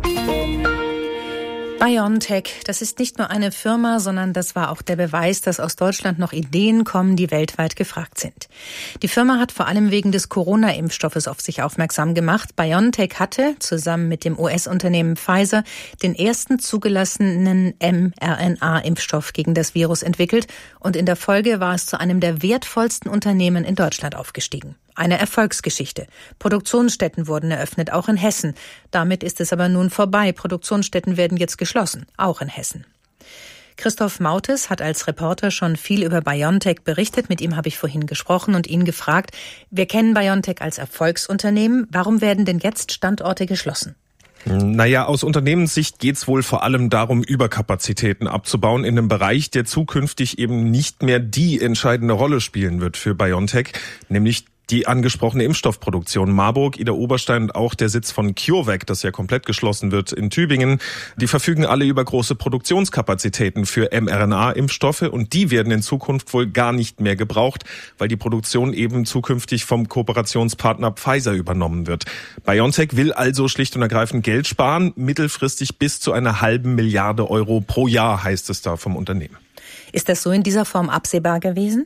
BioNTech, das ist nicht nur eine Firma, sondern das war auch der Beweis, dass aus Deutschland noch Ideen kommen, die weltweit gefragt sind. Die Firma hat vor allem wegen des Corona-Impfstoffes auf sich aufmerksam gemacht. BioNTech hatte zusammen mit dem US-Unternehmen Pfizer den ersten zugelassenen mRNA-Impfstoff gegen das Virus entwickelt und in der Folge war es zu einem der wertvollsten Unternehmen in Deutschland aufgestiegen. Eine Erfolgsgeschichte. Produktionsstätten wurden eröffnet, auch in Hessen. Damit ist es aber nun vorbei. Produktionsstätten werden jetzt geschlossen, auch in Hessen. Christoph Mautes hat als Reporter schon viel über BioNTech berichtet. Mit ihm habe ich vorhin gesprochen und ihn gefragt, wir kennen BioNTech als Erfolgsunternehmen. Warum werden denn jetzt Standorte geschlossen? Naja, aus Unternehmenssicht geht's wohl vor allem darum, Überkapazitäten abzubauen in einem Bereich, der zukünftig eben nicht mehr die entscheidende Rolle spielen wird für BioNTech, nämlich die angesprochene Impfstoffproduktion. Marburg, Idar-Oberstein und auch der Sitz von CureVac, das ja komplett geschlossen wird in Tübingen, die verfügen alle über große Produktionskapazitäten für mRNA-Impfstoffe und die werden in Zukunft wohl gar nicht mehr gebraucht, weil die Produktion eben zukünftig vom Kooperationspartner Pfizer übernommen wird. BioNTech will also schlicht und ergreifend Geld sparen, mittelfristig bis zu einer halben Milliarde Euro pro Jahr, heißt es da vom Unternehmen. Ist das so in dieser Form absehbar gewesen?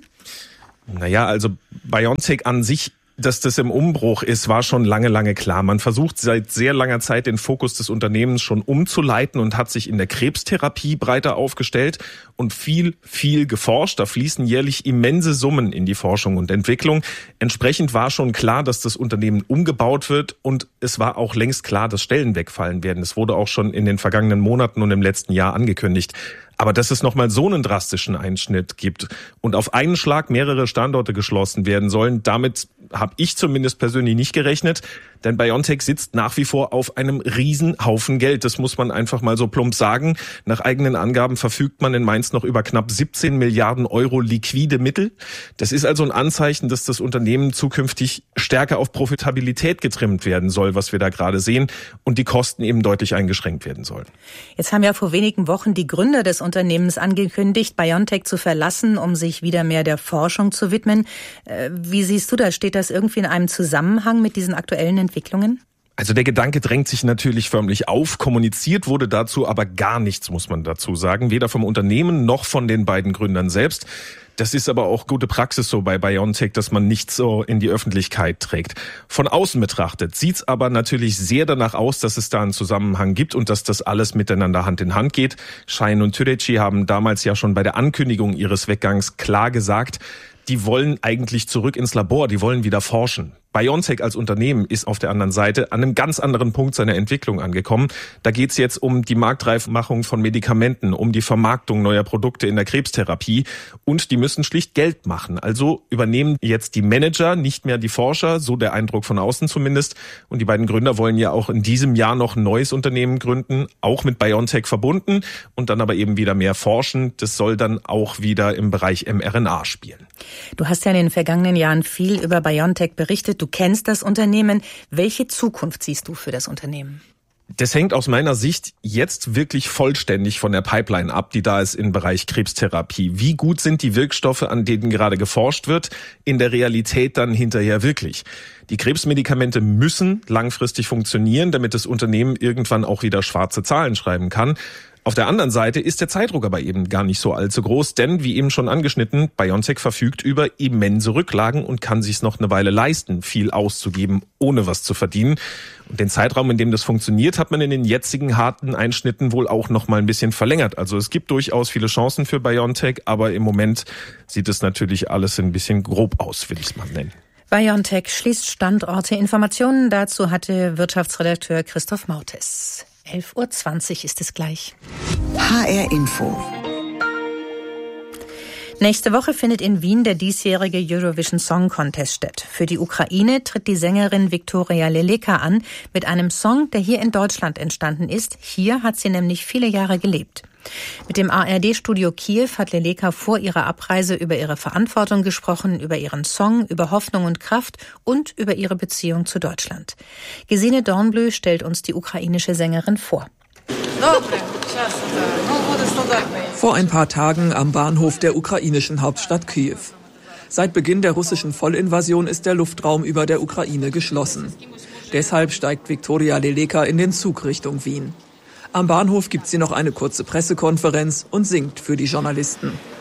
Naja, also BioNTech an sich, dass das im Umbruch ist, war schon lange klar. Man versucht seit sehr langer Zeit den Fokus des Unternehmens schon umzuleiten und hat sich in der Krebstherapie breiter aufgestellt und viel geforscht. Da fließen jährlich immense Summen in die Forschung und Entwicklung. Entsprechend war schon klar, dass das Unternehmen umgebaut wird und es war auch längst klar, dass Stellen wegfallen werden. Es wurde auch schon in den vergangenen Monaten und im letzten Jahr angekündigt. Aber dass es nochmal so einen drastischen Einschnitt gibt und auf einen Schlag mehrere Standorte geschlossen werden sollen, damit habe ich zumindest persönlich nicht gerechnet. Denn BioNTech sitzt nach wie vor auf einem Riesenhaufen Geld. Das muss man einfach mal so plump sagen. Nach eigenen Angaben verfügt man in Mainz noch über knapp 17 Milliarden Euro liquide Mittel. Das ist also ein Anzeichen, dass das Unternehmen zukünftig stärker auf Profitabilität getrimmt werden soll, was wir da gerade sehen, und die Kosten eben deutlich eingeschränkt werden sollen. Jetzt haben ja vor wenigen Wochen die Gründer des Unternehmens angekündigt, BioNTech zu verlassen, um sich wieder mehr der Forschung zu widmen. Wie siehst du das? Steht das irgendwie in einem Zusammenhang mit diesen aktuellen Entwicklungen? Also der Gedanke drängt sich natürlich förmlich auf. Kommuniziert wurde dazu aber gar nichts, muss man dazu sagen. Weder vom Unternehmen noch von den beiden Gründern selbst. Das ist aber auch gute Praxis so bei BioNTech, dass man nichts so in die Öffentlichkeit trägt. Von außen betrachtet sieht's aber natürlich sehr danach aus, dass es da einen Zusammenhang gibt und dass das alles miteinander Hand in Hand geht. Schein und Türeci haben damals ja schon bei der Ankündigung ihres Weggangs klar gesagt, die wollen eigentlich zurück ins Labor, die wollen wieder forschen. BioNTech als Unternehmen ist auf der anderen Seite an einem ganz anderen Punkt seiner Entwicklung angekommen. Da geht es jetzt um die Marktreifmachung von Medikamenten, um die Vermarktung neuer Produkte in der Krebstherapie und die müssen schlicht Geld machen. Also übernehmen jetzt die Manager, nicht mehr die Forscher, so der Eindruck von außen zumindest. Und die beiden Gründer wollen ja auch in diesem Jahr noch ein neues Unternehmen gründen, auch mit BioNTech verbunden und dann aber eben wieder mehr forschen. Das soll dann auch wieder im Bereich mRNA spielen. Du hast ja in den vergangenen Jahren viel über BioNTech berichtet. Du kennst das Unternehmen. Welche Zukunft siehst du für das Unternehmen? Das hängt aus meiner Sicht jetzt wirklich vollständig von der Pipeline ab, die da ist im Bereich Krebstherapie. Wie gut sind die Wirkstoffe, an denen gerade geforscht wird, in der Realität dann hinterher wirklich? Die Krebsmedikamente müssen langfristig funktionieren, damit das Unternehmen irgendwann auch wieder schwarze Zahlen schreiben kann. Auf der anderen Seite ist der Zeitdruck aber eben gar nicht so allzu groß, denn wie eben schon angeschnitten, BioNTech verfügt über immense Rücklagen und kann sich's noch eine Weile leisten, viel auszugeben, ohne was zu verdienen. Und den Zeitraum, in dem das funktioniert, hat man in den jetzigen harten Einschnitten wohl auch noch mal ein bisschen verlängert. Also es gibt durchaus viele Chancen für BioNTech, aber im Moment sieht es natürlich alles ein bisschen grob aus, will ich es mal nennen. BioNTech schließt Standorte. Informationen dazu hatte Wirtschaftsredakteur Christoph Mautes. 11.20 Uhr ist es gleich. HR Info. Nächste Woche findet in Wien der diesjährige Eurovision Song Contest statt. Für die Ukraine tritt die Sängerin Viktoria Leleka an mit einem Song, der hier in Deutschland entstanden ist. Hier hat sie nämlich viele Jahre gelebt. Mit dem ARD-Studio Kiew hat Leleka vor ihrer Abreise über ihre Verantwortung gesprochen, über ihren Song, über Hoffnung und Kraft und über ihre Beziehung zu Deutschland. Gesine Dornblö stellt uns die ukrainische Sängerin vor. Vor ein paar Tagen am Bahnhof der ukrainischen Hauptstadt Kiew. Seit Beginn der russischen Vollinvasion ist der Luftraum über der Ukraine geschlossen. Deshalb steigt Viktoria Leleka in den Zug Richtung Wien. Am Bahnhof gibt sie noch eine kurze Pressekonferenz und singt für die Journalisten.